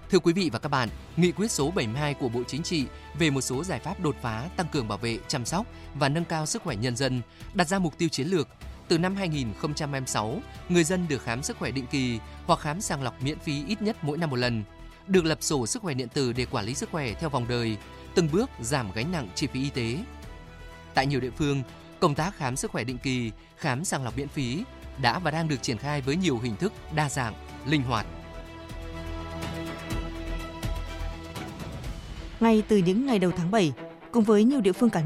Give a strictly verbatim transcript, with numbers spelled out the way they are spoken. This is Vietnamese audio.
Thưa quý vị và các bạn, Nghị quyết số bảy mươi hai của Bộ Chính trị về một số giải pháp đột phá tăng cường bảo vệ, chăm sóc và nâng cao sức khỏe nhân dân đặt ra mục tiêu chiến lược từ năm hai nghìn không trăm hai mươi sáu, người dân được khám sức khỏe định kỳ hoặc khám sàng lọc miễn phí ít nhất mỗi năm một lần, được lập sổ sức khỏe điện tử để quản lý sức khỏe theo vòng đời, từng bước giảm gánh nặng chi phí y tế. Tại nhiều địa phương, công tác khám sức khỏe định kỳ, khám sàng lọc miễn phí đã và đang được triển khai với nhiều hình thức đa dạng, linh hoạt. Ngay từ những ngày đầu tháng bảy, cùng với nhiều địa phương cả